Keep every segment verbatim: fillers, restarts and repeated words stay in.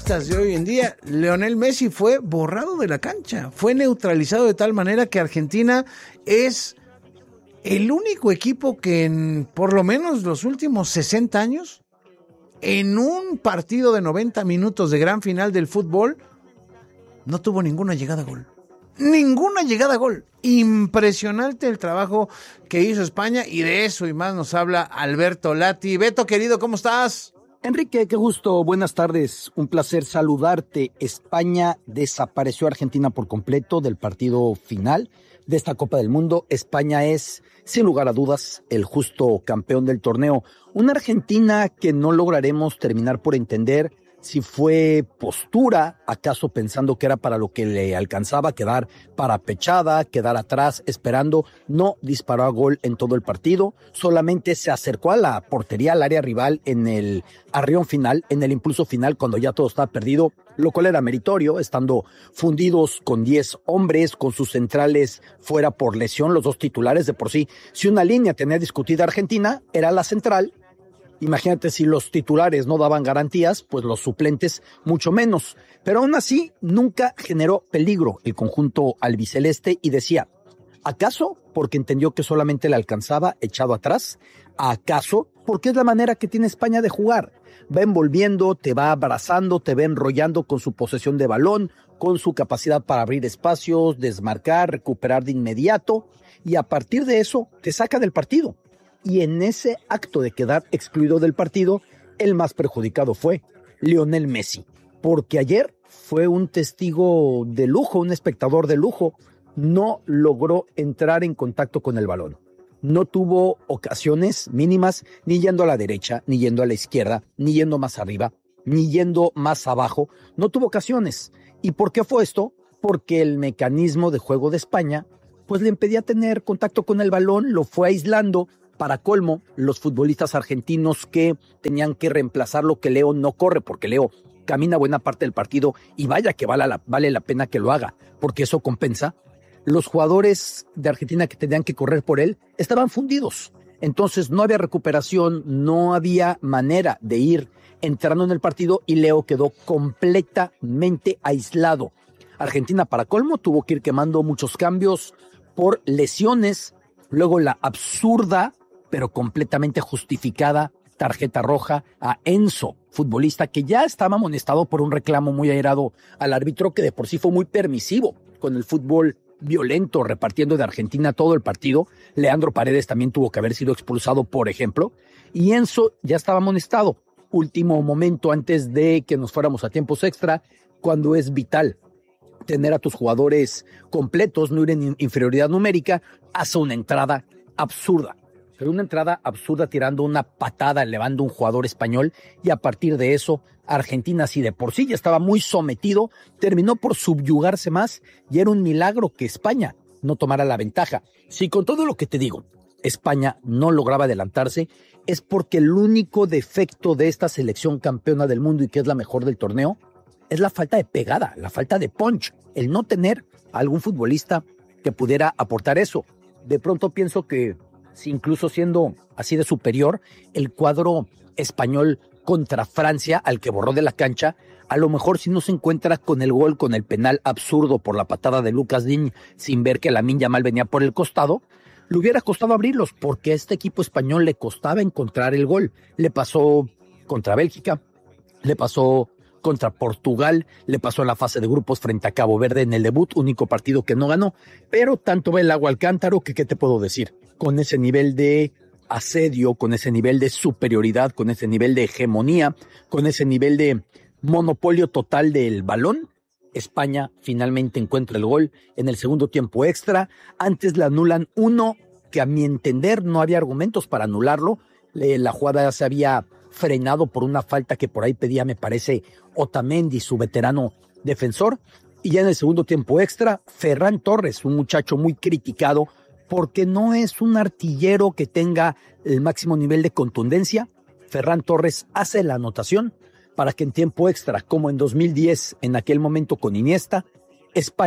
futbolistas de hoy en día, Lionel Messi fue borrado de la cancha, fue neutralizado de tal manera que Argentina es el único equipo que en por lo menos los últimos sesenta años, en un partido de noventa minutos de gran final del fútbol, no tuvo ninguna llegada a gol. Ninguna llegada a gol. Impresionante el trabajo que hizo España, y de eso y más nos habla Alberto Lati. Beto, querido, ¿cómo estás? Enrique, qué gusto, buenas tardes, un placer saludarte. España desapareció a Argentina por completo del partido final de esta Copa del Mundo. España es, sin lugar a dudas, el justo campeón del torneo. Una Argentina que no lograremos terminar por entender si fue postura, acaso pensando que era para lo que le alcanzaba, quedar parapechada, quedar atrás esperando. No disparó a gol en todo el partido, solamente se acercó a la portería, al área rival en el arrión final, en el impulso final cuando ya todo estaba perdido, lo cual era meritorio, estando fundidos con diez hombres, con sus centrales fuera por lesión, los dos titulares de por sí. Si una línea tenía discutida Argentina, era la central. Imagínate si los titulares no daban garantías, pues los suplentes mucho menos. Pero aún así, nunca generó peligro el conjunto albiceleste y decía, ¿acaso porque entendió que solamente le alcanzaba echado atrás? ¿Acaso porque es la manera que tiene España de jugar? Va envolviendo, te va abrazando, te va enrollando con su posesión de balón, con su capacidad para abrir espacios, desmarcar, recuperar de inmediato, y a partir de eso te saca del partido. Y en ese acto de quedar excluido del partido, el más perjudicado fue Lionel Messi, porque ayer fue un testigo de lujo, un espectador de lujo. No logró entrar en contacto con el balón. No tuvo ocasiones mínimas, ni yendo a la derecha, ni yendo a la izquierda, ni yendo más arriba, ni yendo más abajo. No tuvo ocasiones. ¿Y por qué fue esto? Porque el mecanismo de juego de España pues le impedía tener contacto con el balón, lo fue aislando. Para colmo, los futbolistas argentinos que tenían que reemplazar lo que Leo no corre, porque Leo camina buena parte del partido y vaya que vale la, vale la pena que lo haga, porque eso compensa. Los jugadores de Argentina que tenían que correr por él estaban fundidos. Entonces no había recuperación, no había manera de ir entrando en el partido y Leo quedó completamente aislado. Argentina, para colmo, tuvo que ir quemando muchos cambios por lesiones, luego la absurda pero completamente justificada tarjeta roja a Enzo, futbolista que ya estaba amonestado por un reclamo muy airado al árbitro, que de por sí fue muy permisivo con el fútbol violento, repartiendo de Argentina todo el partido. Leandro Paredes también tuvo que haber sido expulsado, por ejemplo, y Enzo ya estaba amonestado. Último momento antes de que nos fuéramos a tiempos extra, cuando es vital tener a tus jugadores completos, no ir en inferioridad numérica, hace una entrada absurda. Pero una entrada absurda tirando una patada, elevando un jugador español, y a partir de eso, Argentina, si de por sí ya estaba muy sometido, terminó por subyugarse más, y era un milagro que España no tomara la ventaja. Si con todo lo que te digo, España no lograba adelantarse, es porque el único defecto de esta selección campeona del mundo y que es la mejor del torneo, es la falta de pegada, la falta de punch, el no tener a algún futbolista que pudiera aportar eso. De pronto pienso que, si incluso siendo así de superior, el cuadro español contra Francia, al que borró de la cancha, a lo mejor si no se encuentra con el gol, con el penal absurdo por la patada de Lucas Digne, sin ver que Lamine Yamal venía por el costado, le hubiera costado abrirlos, porque a este equipo español le costaba encontrar el gol. Le pasó contra Bélgica, le pasó contra Portugal, le pasó en la fase de grupos frente a Cabo Verde en el debut, único partido que no ganó, pero tanto va el agua al cántaro que, ¿qué te puedo decir? Con ese nivel de asedio, con ese nivel de superioridad, con ese nivel de hegemonía, con ese nivel de monopolio total del balón, España finalmente encuentra el gol en el segundo tiempo extra. Antes le anulan uno que, a mi entender, no había argumentos para anularlo. La jugada se había frenado por una falta que por ahí pedía, me parece, Otamendi, su veterano defensor. Y ya en el segundo tiempo extra, Ferran Torres, un muchacho muy criticado porque no es un artillero que tenga el máximo nivel de contundencia. Ferran Torres hace la anotación para que en tiempo extra, como en dos mil diez, en aquel momento con Iniesta, España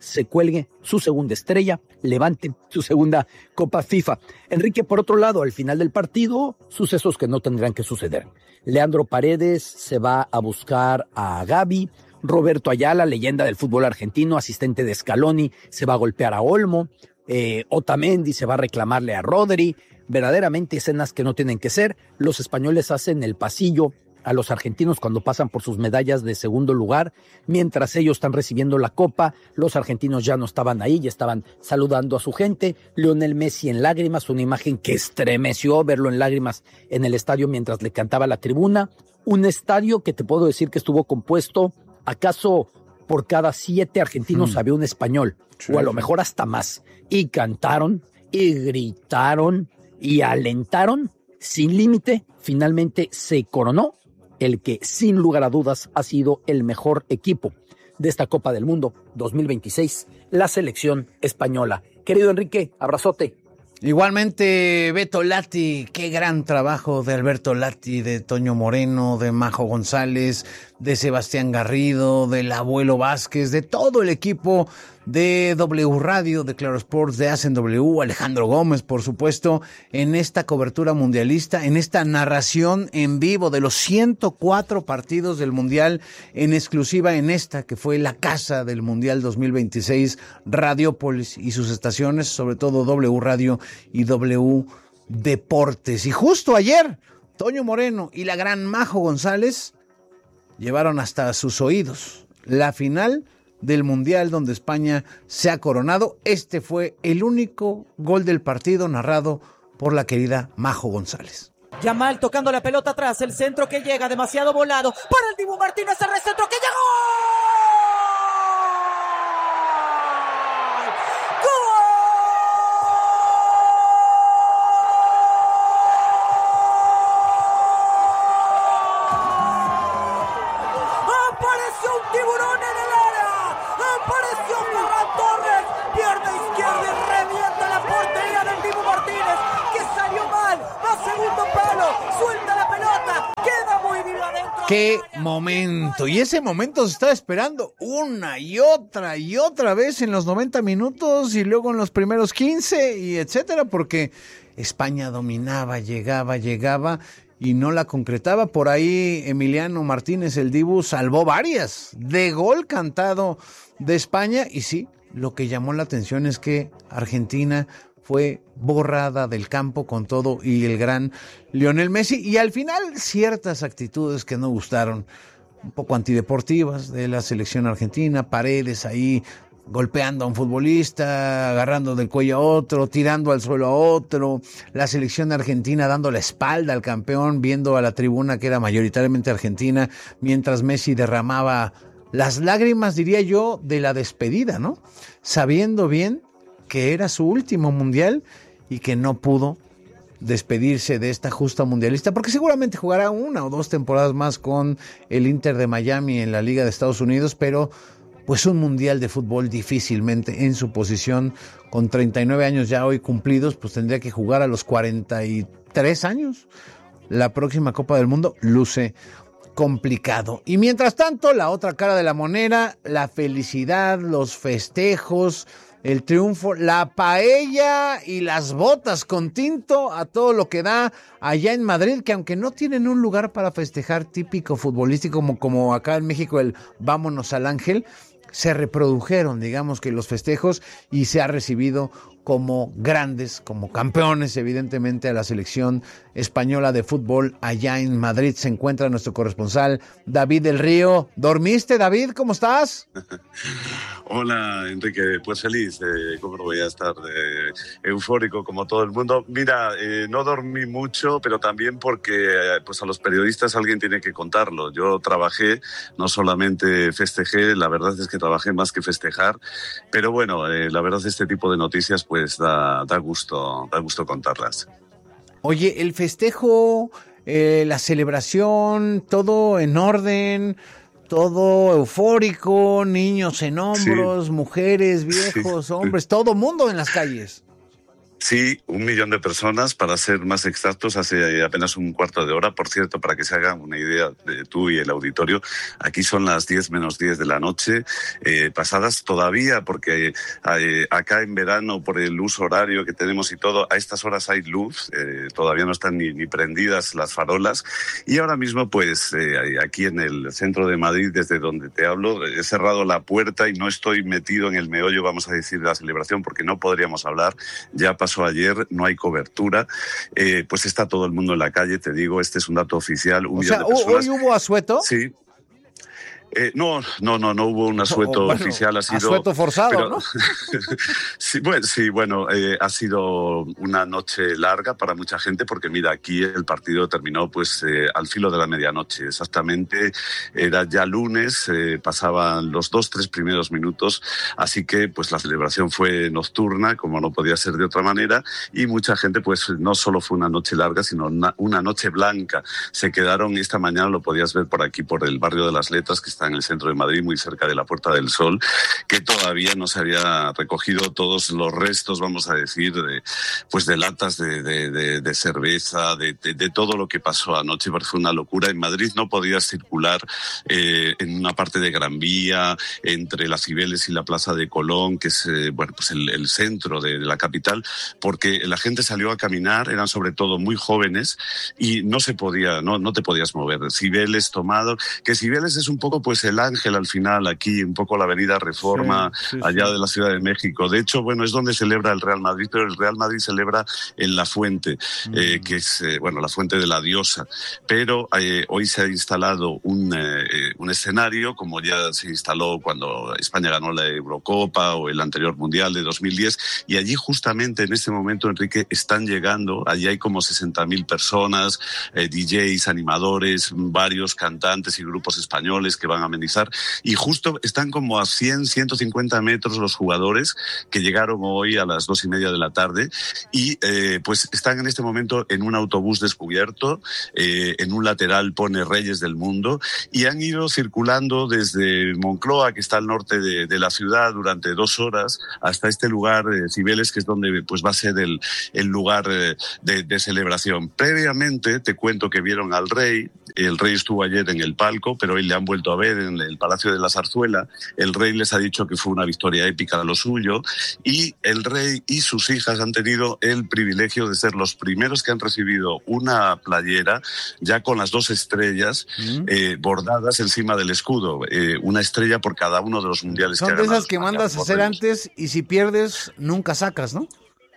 se cuelgue su segunda estrella, levante su segunda Copa FIFA. Enrique, por otro lado, al final del partido, sucesos que no tendrán que suceder. Leandro Paredes se va a buscar a Gavi, Roberto Ayala, leyenda del fútbol argentino, asistente de Scaloni, se va a golpear a Olmo, eh, Otamendi se va a reclamarle a Rodri, verdaderamente escenas que no tienen que ser. Los españoles hacen el pasillo a los argentinos cuando pasan por sus medallas de segundo lugar, mientras ellos están recibiendo la copa. Los argentinos ya no estaban ahí, ya estaban saludando a su gente. Lionel Messi en lágrimas, una imagen que estremeció verlo en lágrimas en el estadio mientras le cantaba la tribuna. Un estadio que te puedo decir que estuvo compuesto, acaso por cada siete argentinos mm. había un español, sí, o a lo mejor hasta más, y cantaron, y gritaron, y alentaron sin límite. Finalmente se coronó el que sin lugar a dudas ha sido el mejor equipo de esta Copa del Mundo dos mil veintiséis, la selección española. Querido Enrique, abrazote. Igualmente, Beto Lati, qué gran trabajo de Alberto Lati, de Toño Moreno, de Majo González, de Sebastián Garrido, del Abuelo Vázquez, de todo el equipo de W Radio, de Claro Sports, de Hacen W, Alejandro Gómez, por supuesto, en esta cobertura mundialista, en esta narración en vivo de los ciento cuatro partidos del Mundial, en exclusiva en esta que fue la casa del Mundial dos mil veintiséis, Radiopolis y sus estaciones, sobre todo W Radio y W Deportes. Y justo ayer, Toño Moreno y la gran Majo González llevaron hasta sus oídos la final del Mundial donde España se ha coronado. Este fue el único gol del partido narrado por la querida Majo González. Yamal tocando la pelota atrás, el centro que llega demasiado volado para el Dibu Martínez, el recentro que llegó. ¡Qué momento! Y ese momento se está esperando una y otra y otra vez en los noventa minutos y luego en los primeros quince y etcétera, porque España dominaba, llegaba, llegaba y no la concretaba. Por ahí Emiliano Martínez, el Dibu, salvó varias de gol cantado de España. Y sí, lo que llamó la atención es que Argentina fue borrada del campo con todo y el gran Lionel Messi, y al final ciertas actitudes que no gustaron, un poco antideportivas de la selección argentina. Paredes ahí golpeando a un futbolista, agarrando del cuello a otro, tirando al suelo a otro, la selección argentina dando la espalda al campeón, viendo a la tribuna que era mayoritariamente argentina, mientras Messi derramaba las lágrimas, diría yo, de la despedida, ¿no? Sabiendo bien que era su último mundial y que no pudo despedirse de esta justa mundialista, porque seguramente jugará una o dos temporadas más con el Inter de Miami en la Liga de Estados Unidos, pero pues un mundial de fútbol difícilmente en su posición, con treinta y nueve años ya hoy cumplidos, pues tendría que jugar a los cuarenta y tres años. La próxima Copa del Mundo luce complicado. Y mientras tanto, la otra cara de la moneda, la felicidad, los festejos, el triunfo, la paella y las botas con tinto a todo lo que da allá en Madrid, que aunque no tienen un lugar para festejar típico futbolístico como, como acá en México el vámonos al Ángel, se reprodujeron, digamos que los festejos, y se ha recibido como grandes, como campeones, evidentemente, a la selección española de fútbol. Allá en Madrid se encuentra nuestro corresponsal David del Río. ¿Dormiste, David? ¿Cómo estás? Hola, Enrique. Pues feliz. Eh, ¿Cómo no voy a estar eh, eufórico como todo el mundo? Mira, eh, no dormí mucho, pero también porque eh, pues a los periodistas alguien tiene que contarlo. Yo trabajé, no solamente festejé, la verdad es que trabajé más que festejar, pero bueno, eh, la verdad este tipo de noticias pues da, da gusto, da gusto contarlas. Oye, el festejo, eh, la celebración, todo en orden, todo eufórico, niños en hombros, sí, mujeres, viejos, sí, hombres, todo mundo en las calles. Sí, un millón de personas, para ser más exactos, hace apenas un cuarto de hora. Por cierto, para que se hagan una idea de tú y el auditorio, aquí son las diez menos diez de la noche, eh, pasadas todavía, porque eh, acá en verano, por el uso horario que tenemos y todo, a estas horas hay luz, eh, todavía no están ni, ni prendidas las farolas. Y ahora mismo, pues, eh, aquí en el centro de Madrid, desde donde te hablo, he cerrado la puerta y no estoy metido en el meollo, vamos a decir, de la celebración, porque no podríamos hablar. Ya pasó ayer, no hay cobertura, eh, pues está todo el mundo en la calle, te digo, este es un dato oficial. Un o sea, ¿hoy hubo asueto? Sí. Eh, no, no, no, no hubo un asueto oh, bueno, oficial, ha sido... Asueto forzado, pero, ¿no? sí, bueno, sí, bueno eh, ha sido una noche larga para mucha gente, porque mira, aquí el partido terminó pues eh, al filo de la medianoche, exactamente, era ya lunes, eh, pasaban los dos, tres primeros minutos, así que pues la celebración fue nocturna, como no podía ser de otra manera, y mucha gente pues no solo fue una noche larga, sino una, una noche blanca. Se quedaron, esta mañana lo podías ver por aquí, por el barrio de las Letras, que está en el centro de Madrid, muy cerca de la Puerta del Sol, que todavía no se había recogido todos los restos, vamos a decir, de, pues de latas de, de, de, de cerveza, de, de, de todo lo que pasó anoche, porque fue una locura. En Madrid no podías circular eh, en una parte de Gran Vía, entre las Cibeles y la Plaza de Colón, que es eh, bueno, pues el, el centro de, de la capital, porque la gente salió a caminar, eran sobre todo muy jóvenes, y no se podía, no, no te podías mover. Cibeles tomado, que Cibeles es un poco pues el Ángel al final, aquí un poco la avenida Reforma, sí, sí, allá sí. de la Ciudad de México. De hecho, bueno, es donde celebra el Real Madrid, pero el Real Madrid celebra en La Fuente, mm. eh, que es, eh, bueno, la Fuente de la Diosa. Pero eh, hoy se ha instalado un, eh, un escenario, como ya se instaló cuando España ganó la Eurocopa o el anterior Mundial de dos mil diez, y allí justamente en este momento, Enrique, están llegando, allí hay como sesenta mil personas, eh, D Js, animadores, varios cantantes y grupos españoles que van a amenizar, y justo están como a cien, ciento cincuenta metros los jugadores que llegaron hoy a las dos y media de la tarde, y eh, pues están en este momento en un autobús descubierto, eh, en un lateral pone Reyes del Mundo, y han ido circulando desde Moncloa, que está al norte de, de la ciudad, durante dos horas, hasta este lugar, eh, Cibeles, que es donde pues va a ser el, el lugar eh, de, de celebración. Previamente, te cuento que vieron al rey, el rey estuvo ayer en el palco, pero hoy le han vuelto a ver en el Palacio de la Zarzuela. El rey les ha dicho que fue una victoria épica lo suyo, y el rey y sus hijas han tenido el privilegio de ser los primeros que han recibido una playera ya con las dos estrellas mm. eh, bordadas encima del escudo, eh, una estrella por cada uno de los mundiales Son que ha de ganado. Esas que mandas a hacer antes, y si pierdes nunca sacas, ¿no?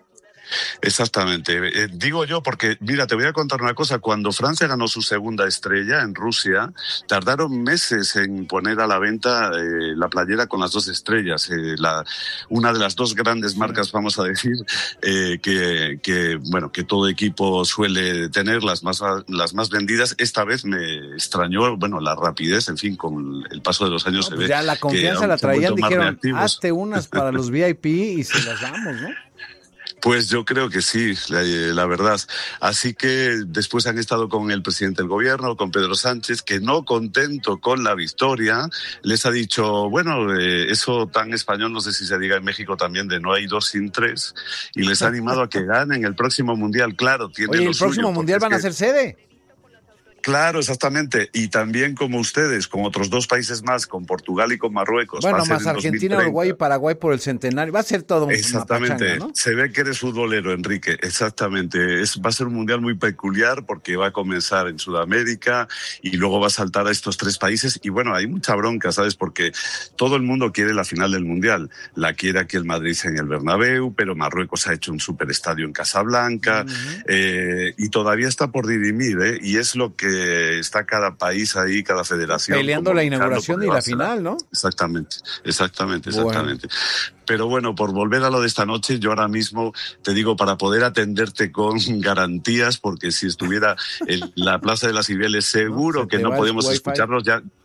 Exactamente. Eh, digo yo porque, mira, te voy a contar una cosa. Cuando Francia ganó su segunda estrella en Rusia, tardaron meses en poner a la venta eh, la playera con las dos estrellas. Eh, la, una de las dos grandes marcas, vamos a decir, eh, que, que, bueno, que todo equipo suele tener, las más, las más vendidas. Esta vez me extrañó, bueno, la rapidez, en fin, con el paso de los años no, se pues ve. Ya la confianza que la traían, dijeron, hazte unas para los V I P y se las damos, ¿no? Pues yo creo que sí, la, la verdad. Así que después han estado con el presidente del gobierno, con Pedro Sánchez, que no contento con la victoria, les ha dicho, bueno, eh, eso tan español, no sé si se diga en México también, de no hay dos sin tres, y les ha animado a que ganen el próximo Mundial. Claro, tiene Oye, lo el próximo suyo, Mundial van que... a ser sede. Claro, exactamente. Y también como ustedes, con otros dos países más, con Portugal y con Marruecos. Bueno, más Argentina, Uruguay y Paraguay por el centenario. Va a ser todo un Exactamente. Pachanga, ¿no? Se ve que eres futbolero, Enrique. Exactamente. Es, va a ser un mundial muy peculiar porque va a comenzar en Sudamérica y luego va a saltar a estos tres países. Y bueno, hay mucha bronca, ¿sabes? Porque todo el mundo quiere la final del mundial. La quiere aquí el Madrid en el Bernabéu, pero Marruecos ha hecho un superestadio en Casablanca. Uh-huh. eh, y todavía está por dirimir, ¿eh? Y es lo que está cada país ahí, cada federación peleando la inauguración y la final, ¿no? Exactamente, exactamente, exactamente. Bueno. Pero bueno, por volver a lo de esta noche, yo ahora mismo te digo, para poder atenderte con garantías, porque si estuviera en la Plaza de las Cibeles seguro no, que no podemos escucharnos ya.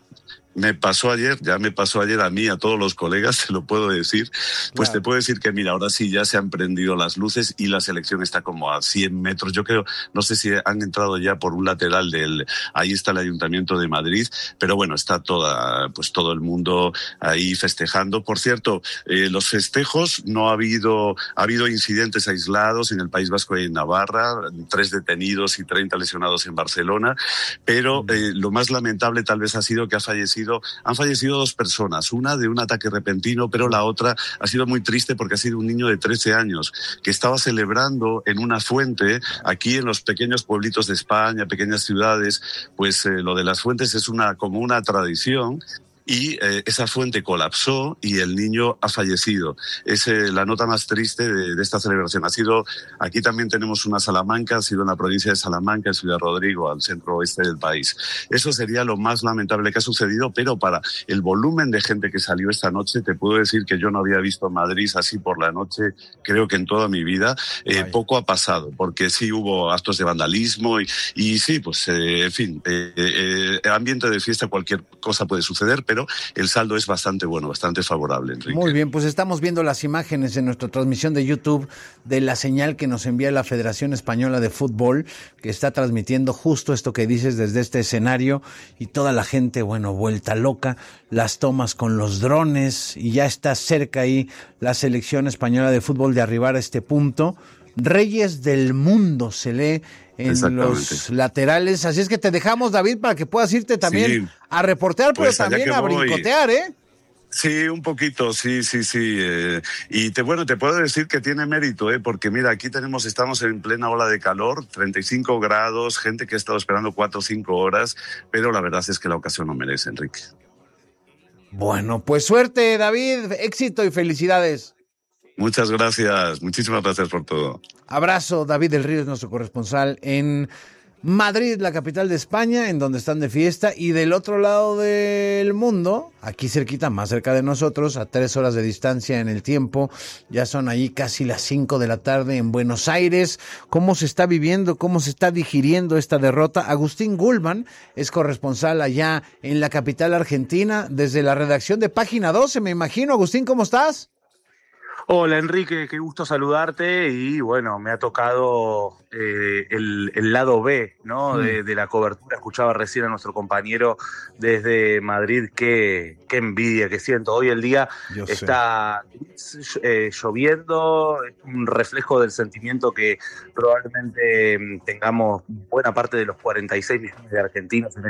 Me pasó ayer, ya me pasó ayer a mí, a todos los colegas, te lo puedo decir. Pues claro. Te puedo decir que, mira, ahora sí ya se han prendido las luces y la selección está como a cien metros. Yo creo, no sé si han entrado ya por un lateral del, ahí está el Ayuntamiento de Madrid, pero bueno, está toda, pues todo el mundo ahí festejando. Por cierto, eh, los festejos no ha habido, ha habido incidentes aislados en el País Vasco y en Navarra, tres detenidos y treinta lesionados en Barcelona, pero eh, lo más lamentable tal vez ha sido que ha fallecido Han fallecido dos personas, una de un ataque repentino, pero la otra ha sido muy triste porque ha sido un niño de trece años que estaba celebrando en una fuente aquí en los pequeños pueblitos de España, pequeñas ciudades, pues eh, lo de las fuentes es una como una tradición. Y eh, esa fuente colapsó y el niño ha fallecido. Es eh, la nota más triste de, de esta celebración. Ha sido, aquí también tenemos una Salamanca, ha sido en la provincia de Salamanca, en Ciudad Rodrigo, al centro oeste del país. Eso sería lo más lamentable que ha sucedido, pero para el volumen de gente que salió esta noche, te puedo decir que yo no había visto Madrid así por la noche, creo que en toda mi vida. Eh, poco ha pasado, porque sí hubo actos de vandalismo y, y sí, pues, eh, en fin, eh, eh, ambiente de fiesta, cualquier cosa puede suceder, pero el saldo es bastante bueno, bastante favorable, Enrique. Muy bien, pues estamos viendo las imágenes en nuestra transmisión de YouTube de la señal que nos envía la Federación Española de Fútbol, que está transmitiendo justo esto que dices desde este escenario y toda la gente, bueno, vuelta loca, las tomas con los drones y ya está cerca ahí la Selección Española de Fútbol de arribar a este punto. Reyes del mundo se lee en los laterales, así es que te dejamos, David, para que puedas irte también sí. a reportear, pues pero también a brincotear, voy. ¿eh? Sí, un poquito, sí, sí, sí. Eh, y te, bueno, te puedo decir que tiene mérito, ¿eh? Porque mira, aquí tenemos, estamos en plena ola de calor, treinta y cinco grados, gente que ha estado esperando cuatro o cinco horas, pero la verdad es que la ocasión lo merece, Enrique. Bueno, pues suerte, David, éxito y felicidades. Muchas gracias, muchísimas gracias por todo. Abrazo, David del Río es nuestro corresponsal en Madrid, la capital de España, en donde están de fiesta, y del otro lado del mundo, aquí cerquita, más cerca de nosotros, a tres horas de distancia en el tiempo, ya son ahí casi las cinco de la tarde en Buenos Aires. ¿Cómo se está viviendo, cómo se está digiriendo esta derrota? Agustín Gulman es corresponsal allá en la capital argentina, desde la redacción de Página doce, me imagino. Agustín, ¿cómo estás? Hola Enrique, qué gusto saludarte y bueno, me ha tocado eh, el, el lado B, ¿no? Mm. De, de la cobertura. Escuchaba recién a nuestro compañero desde Madrid, qué, qué envidia que siento. Hoy el día Yo está eh, lloviendo, es un reflejo del sentimiento que probablemente tengamos buena parte de los cuarenta y seis millones de argentinos en